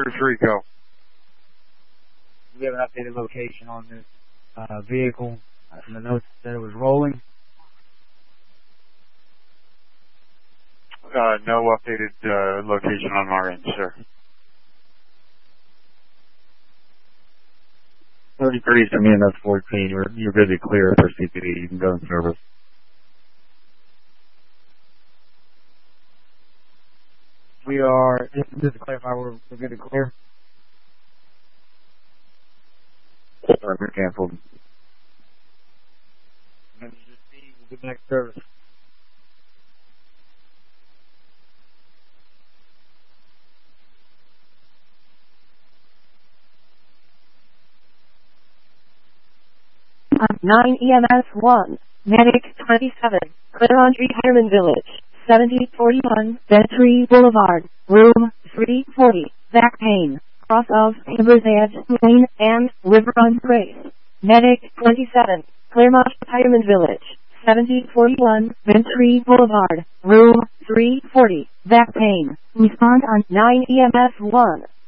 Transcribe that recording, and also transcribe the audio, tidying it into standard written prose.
Clear 3, go. Do we have an updated location on this vehicle? From the notes that it was rolling. No updated location on our end, sir. 33 for me and that's 14. You're good to clear for CPD. You can go in service. We are, just to clarify, we're good to clear. Sorry, we're canceled. And just see the next service. On 9 EMS 1, Medic 27, clear on Retirement Village, 7041, Bentry Boulevard, room 340, back pain, cross of Timbers Edge Lane and River on Grace. Medic 27, Claremont Retirement Village, 7041, Bentry Boulevard, room 340, back pain. Respond on 9 EMS 1.